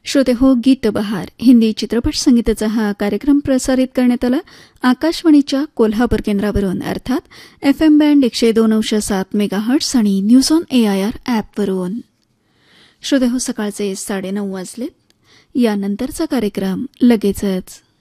श्रोते हो, गीत बहार हिंदी चित्रपट संगीताचा हा कार्यक्रम प्रसारित करण्यात आला आकाशवाणीच्या कोल्हापूर केंद्रावरून, अर्थात FM बँड 102.7 मेगाहर्ट्झ आणि न्यूज ऑन AIR ॲपवरून. श्रोते हो, सकाळचे 9:30 वाजलेत. यानंतरचा कार्यक्रम लगेचच.